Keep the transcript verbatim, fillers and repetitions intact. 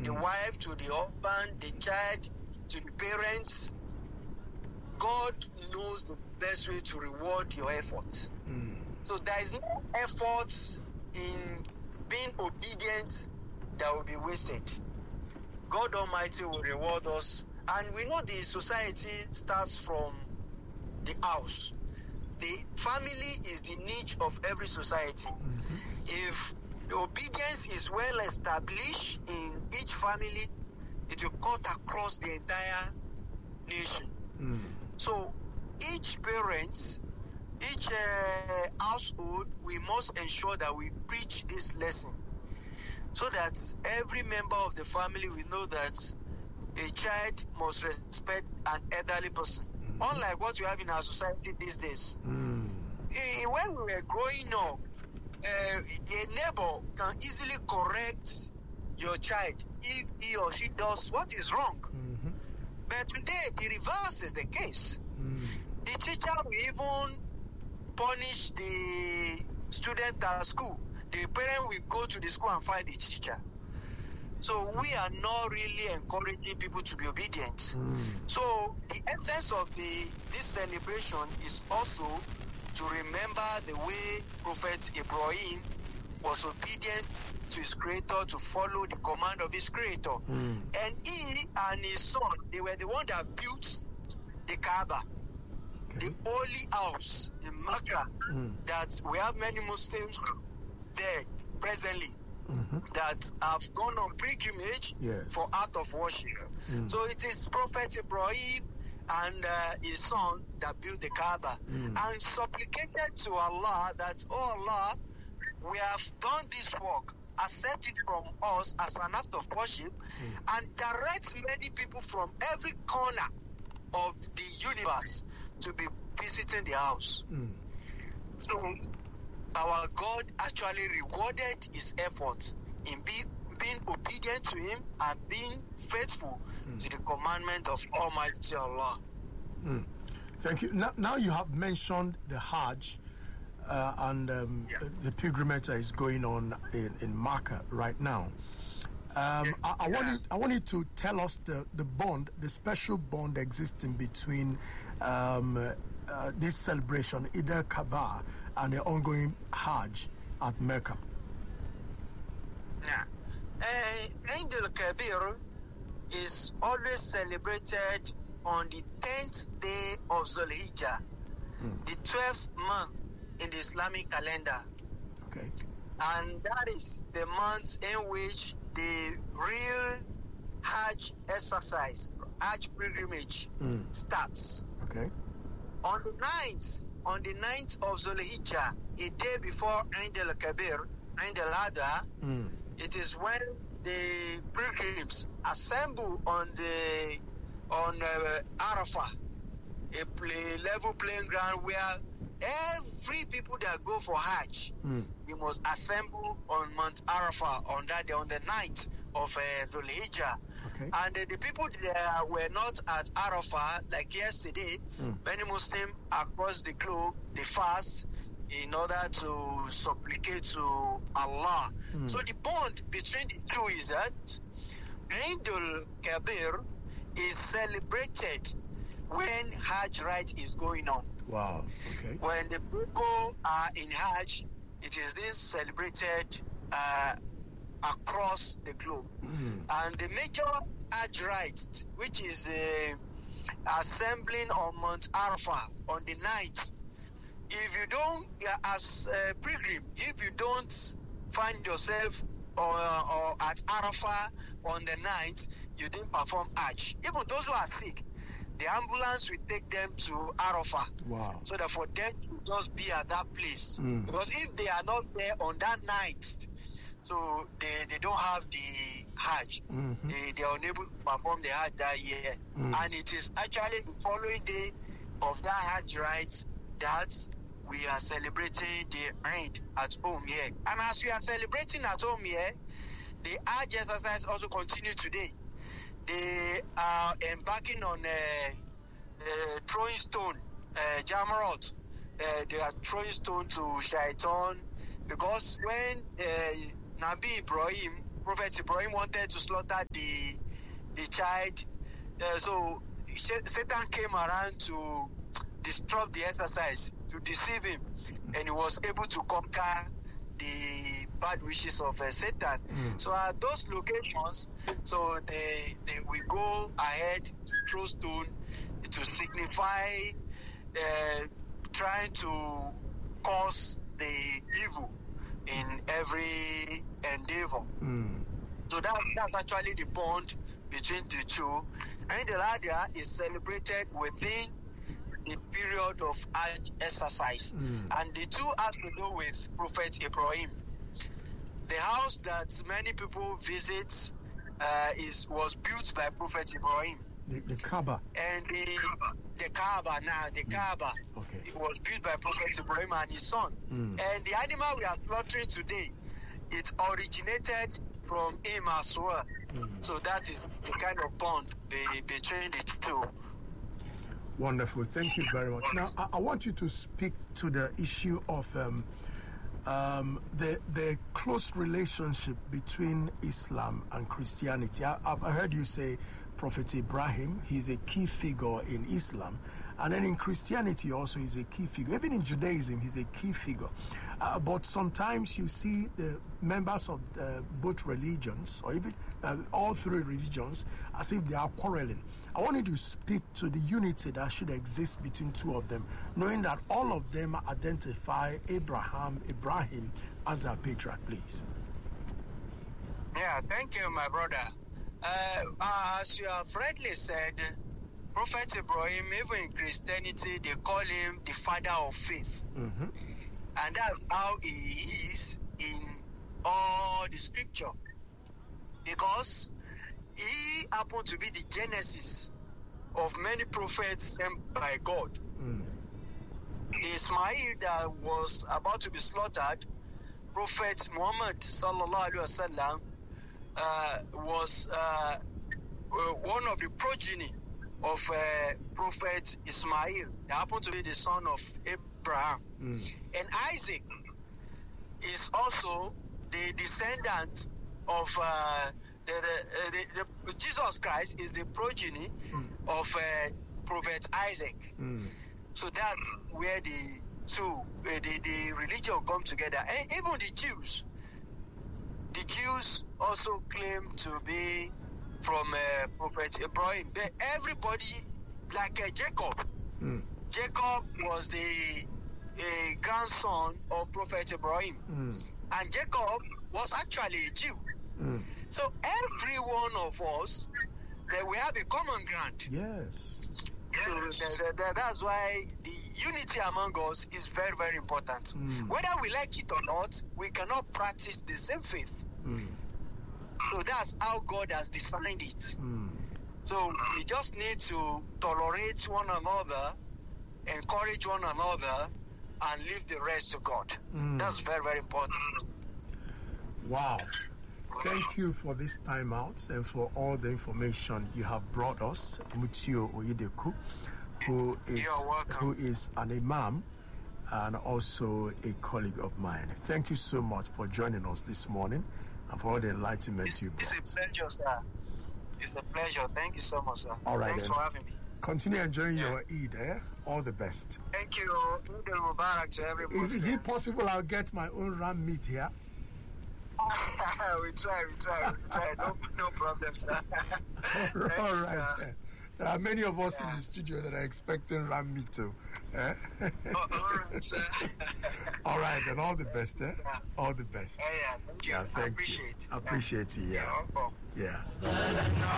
the wife to the husband, the child to the parents. God knows the best way to reward your efforts. Mm. So there is no effort in being obedient that will be wasted. God Almighty will reward us. And we know the society starts from the house. The family is the niche of every society. Mm-hmm. If the obedience is well established in each family, it will cut across the entire nation. Mm. So each parent, each uh, household, we must ensure that we preach this lesson so that every member of the family will know that a child must respect an elderly person. Mm-hmm. Unlike what we have in our society these days. Mm. When we were growing up, uh, a neighbor can easily correct your child if he or she does what is wrong. Mm-hmm. But today, the reverse is the case. Mm. The teacher will even punish the student at school. The parent will go to the school and find the teacher. So we are not really encouraging people to be obedient. Mm. So the essence of the this celebration is also to remember the way Prophet Ibrahim was obedient to his creator, to follow the command of his creator. Mm. And he and his son, they were the one that built the Kaaba, okay. the holy house in Mecca, mm. that we have many Muslims there presently. Mm-hmm. that have gone on pilgrimage yes. for act of worship. Mm. So it is Prophet Ibrahim and uh, his son that built the Kaaba mm. and supplicated to Allah that, oh Allah, we have done this work, accept it from us as an act of worship mm. and direct many people from every corner of the universe to be visiting the house. Mm. So our God actually rewarded his efforts in be, being obedient to him and being faithful mm. to the commandment of Almighty Allah. Mm. Thank you. Now, now you have mentioned the Hajj uh, and um, yeah. the pilgrimage that is going on in, in Mecca right now. Um, yeah. I, I, yeah. want you, I want you to tell us the, the bond, the special bond existing between um, uh, this celebration, Eid al-Kabir, and the ongoing Hajj at Mecca. Yeah. Uh, Eid al-Kabir is always celebrated on the tenth day of Zulhijjah, mm. the twelfth month in the Islamic calendar. Okay. And that is the month in which the real Hajj exercise, Hajj pilgrimage mm. starts. Okay. On the ninth, on the ninth of Zulhijjah, a day before Eid al-Kabir, Eid al-Adha, mm. it is when the pilgrims assemble on the on uh, Arafah, a play, level playing ground where every people that go for Hajj, mm. they must assemble on Mount Arafah on that day, on the ninth of uh, Zulhijjah. Okay. And uh, the people there were not at Arafah like yesterday. Mm. Many Muslims across the globe, they fast in order to supplicate to Allah. Mm. So the bond between the two is that Eid al-Kabir is celebrated when Hajj rite is going on. Wow. Okay. When the people are in Hajj, it is this celebrated uh, across the globe. Mm. And the major Hajj rite, which is uh, assembling on Mount Arafah on the ninth, if you don't, uh, as a pilgrim, if you don't find yourself or, or at Arafah on the ninth, you didn't perform Hajj. Even those who are sick, the ambulance will take them to Arafah. Wow. So that for them to just be at that place. Mm. Because if they are not there on that night, so they, they don't have the Hajj. Mm-hmm. They, they are unable to perform the Hajj that year. Mm. And it is actually the following day of that Hajj rite that we are celebrating the Eid at home here. And as we are celebrating at home here, the Hajj exercise also continues today. They are embarking on uh, uh, throwing stone, uh, Jamarot. Uh, they are throwing stone to Shaitan, because when uh, Nabi Ibrahim, Prophet Ibrahim wanted to slaughter the the child. Uh, so Satan came around to disrupt the exercise, to deceive him, and he was able to conquer the bad wishes of uh, Satan. Mm. So at those locations, so they, they we go ahead to throw stone to signify uh, trying to cause the evil in every endeavor. Mm. So that, that's actually the bond between the two. And the Radia is celebrated within the period of Hajj exercise. Mm. And the two has to do with Prophet Ibrahim. The house that many people visit uh, is was built by Prophet Ibrahim. The, the Kaaba. And the Kaaba, the Kaaba now, the mm. Kaaba. Okay. It was built by Prophet Ibrahim and his son. Mm. And the animal we are slaughtering today, it originated from him as well. Mm. So that is the kind of bond be, between the two. Wonderful. Thank you very much. Now, I, I want you to speak to the issue of um, um, the the close relationship between Islam and Christianity. I, I've heard you say Prophet Ibrahim, he's a key figure in Islam. And then in Christianity also he's a key figure. Even in Judaism, he's a key figure. Uh, but sometimes you see the members of uh, both religions, or even uh, all three religions, as if they are quarreling. I want you to speak to the unity that should exist between two of them, knowing that all of them identify Abraham, Ibrahim as their patriarch, please. Yeah, thank you, my brother. Uh, as you have rightly said, Prophet Ibrahim, even in Christianity, they call him the father of faith. Mm-hmm. And that's how he is in all the scripture. Because he happened to be the genesis of many prophets sent by God. Mm. The Ismail that was about to be slaughtered, Prophet Muhammad sallallahu alaihi wasallam uh, was uh, one of the progeny of uh, Prophet Ismail. He happened to be the son of Abraham. Mm. And Isaac is also the descendant of uh, the, the, the, the Jesus Christ is the progeny mm. of uh, Prophet Isaac. Mm. So that's where the two, uh, the, the religion come together. And even the Jews, the Jews also claim to be from uh, Prophet Ibrahim. But everybody, like uh, Jacob, mm. Jacob was the uh, grandson of Prophet Ibrahim. Mm. And Jacob was actually a Jew. Mm. So every one of us, that we have a common ground. Yes. So the, the, the, that's why the unity among us is very, very important. Mm. Whether we like it or not, we cannot practice the same faith. Mm. So that's how God has designed it. Mm. So we just need to tolerate one another, encourage one another, and leave the rest to God. Mm. That's very, very important. Wow. Thank you for this time out and for all the information you have brought us. Mutiu Oyedeku, who is, who is an imam and also a colleague of mine. Thank you so much for joining us this morning and for all the enlightenment it's, you brought. It's a pleasure, sir. It's a pleasure. Thank you so much, sir. All right, Thanks then. for having me. Continue enjoying yeah. your Eid, eh? All the best. Thank you. Eid al-Mubarak to everybody. Is, is it possible I'll get my own ram meat here? we try, we try, we try. No, no problem, sir. all right. All right. You, there are many of us yeah. in the studio that are expecting ram meat too. Eh? oh, all right, sir. all right, then all the best, eh? Yeah. All the best. Yeah, yeah. Thank you. Yeah, thank I appreciate you. it. I appreciate yeah. it, yeah. Yeah. Yeah.